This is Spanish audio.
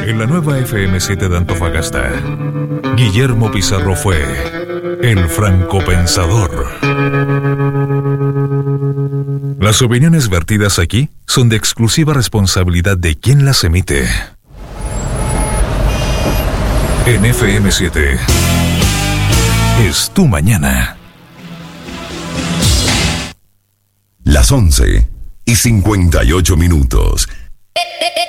En la nueva FM7 de Antofagasta, Guillermo Pizarro fue el francopensador. Las opiniones vertidas aquí son de exclusiva responsabilidad de quien las emite. En FM7 es tu mañana. Las 11:58.